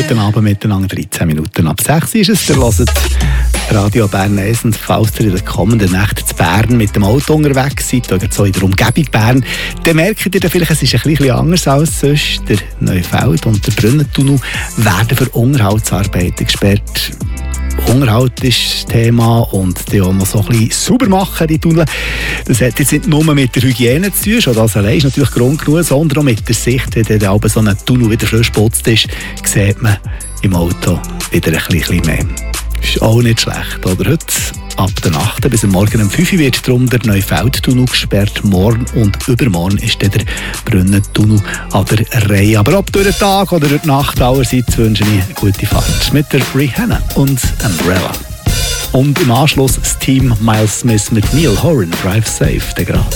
Guten Abend miteinander, 13 Minuten ab 6 ist es. Ihr hört Radio Bern 1 und falls ihr in der kommenden Nacht zu Bern mit dem Auto unterwegs seid oder so in der Umgebung Bern, dann merkt ihr vielleicht, es ist ein bisschen anders als sonst. Der Neufeld und der Brünnentunnel werden für Unterhaltsarbeiten gesperrt. Unterhalt ist das Thema und die auch noch so ein bisschen sauber machen, die Tunnel. Das hat jetzt nicht nur mit der Hygiene zu tun, schon das allein ist natürlich Grund genug, sondern auch mit der Sicht, wenn dann so ein Tunnel wieder frisch geputzt ist, sieht man im Auto wieder ein bisschen mehr. Ist auch nicht schlecht, oder? Heute ab der Nacht bis am Morgen um 5 Uhr wird darum der Neufeld-Tunnel gesperrt. Morgen und übermorgen ist dann der Brünnentunnel an der Reihe. Aber ob durch den Tag oder durch die Nacht, allerseits wünsche ich eine gute Fahrt mit der Rihanna und Umbrella. Und im Anschluss das Team Miles Smith mit Neil Horan, Drive Safe, der gerade.